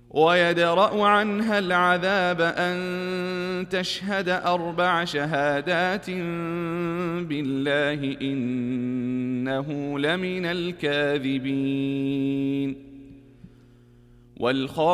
ويدرأ عنها العذاب أن تشهد 4 شهادات بالله إنه لمن الكاذبين.